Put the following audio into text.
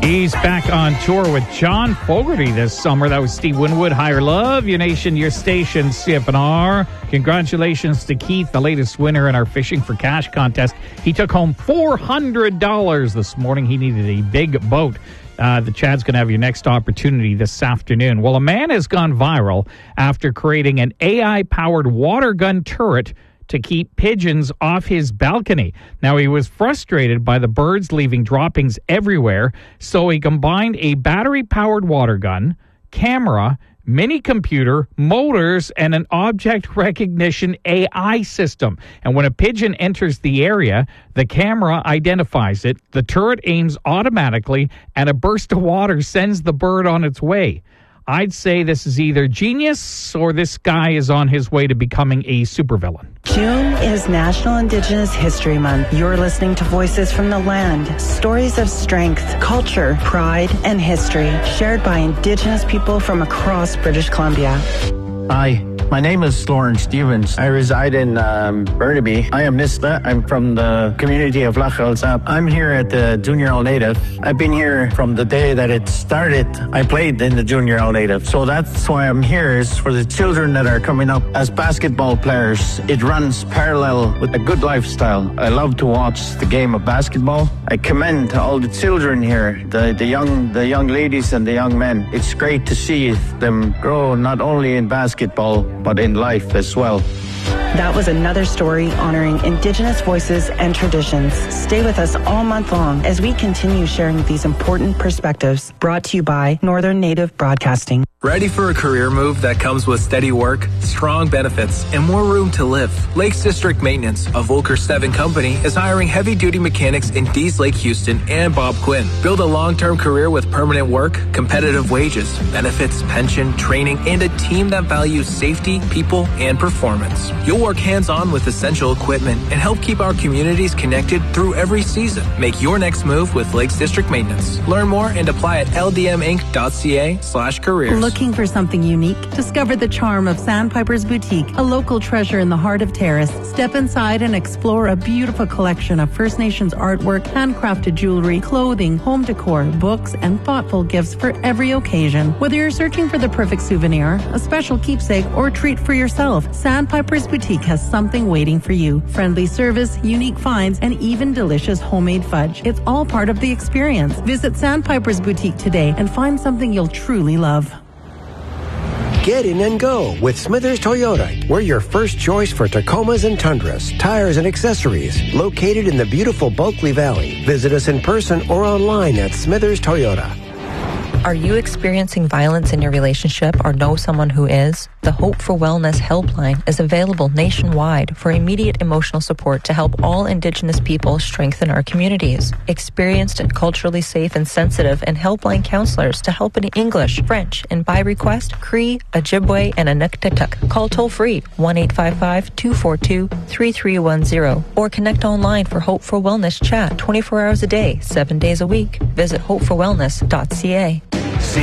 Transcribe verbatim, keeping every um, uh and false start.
He's back on tour with John Fogerty this summer. That was Steve Winwood. Higher Love, your nation, your station, C F N R. Congratulations to Keith, the latest winner in our Fishing for Cash contest. He took home four hundred dollars this morning. He needed a big boat. Uh, the Chad's going to have your next opportunity this afternoon. Well, a man has gone viral after creating an A I-powered water gun turret to keep pigeons off his balcony. Now, he was frustrated by the birds leaving droppings everywhere, so he combined a battery-powered water gun, camera, mini computer, motors, and an object recognition A I system. And when a pigeon enters the area, the camera identifies it, the turret aims automatically, and a burst of water sends the bird on its way. I'd say this is either genius or this guy is on his way to becoming a supervillain. June is National Indigenous History Month. You're listening to Voices from the Land, stories of strength, culture, pride, and history shared by Indigenous people from across British Columbia. Hi, my name is Lawrence Stevens. I reside in um, Burnaby. I am Nista. I'm from the community of Lachelsap. I'm here at the Junior All Native. I've been here from the day that it started. I played in the Junior All Native. So that's why I'm here, is for the children that are coming up as basketball players. It runs parallel with a good lifestyle. I love to watch the game of basketball. I commend all the children here, the, the young the young ladies and the young men. It's great to see them grow not only in basketball, but in life as well. That was another story honoring Indigenous voices and traditions. Stay with us all month long as we continue sharing these important perspectives. Brought to you by Northern Native Broadcasting. Ready for a career move that comes with steady work, strong benefits, and more room to live? Lakes District Maintenance, a Volker Steven company, is hiring heavy-duty mechanics in Dees Lake, Houston, and Bob Quinn. Build a long-term career with permanent work, competitive wages, benefits, pension, training, and a team that values safety, people, and performance. You'll work hands-on with essential equipment and help keep our communities connected through every season. Make your next move with Lakes District Maintenance. Learn more and apply at l d m inc dot c a slash careers. Looking for something unique? Discover the charm of Sandpiper's Boutique, a local treasure in the heart of Terrace. Step inside and explore a beautiful collection of First Nations artwork, handcrafted jewelry, clothing, home decor, books, and thoughtful gifts for every occasion. Whether you're searching for the perfect souvenir, a special keepsake, or treat for yourself, Sandpiper's Boutique has something waiting for you. Friendly service, unique finds, and even delicious homemade fudge. It's all part of the experience. Visit Sandpiper's Boutique today and find something you'll truly love. Get in and go with Smithers Toyota. We're your first choice for Tacomas and Tundras, tires and accessories. Located in the beautiful Bulkley Valley. Visit us in person or online at Smithers Toyota. Are you experiencing violence in your relationship or know someone who is? The Hope for Wellness helpline is available nationwide for immediate emotional support to help all Indigenous people strengthen our communities. Experienced and culturally safe and sensitive and helpline counselors to help in English, French, and by request, Cree, Ojibwe, and Inuktitut. Call toll-free one eight five five, two four two, three three one zero or connect online for Hope for Wellness chat twenty-four hours a day, seven days a week. Visit hope for wellness dot c a.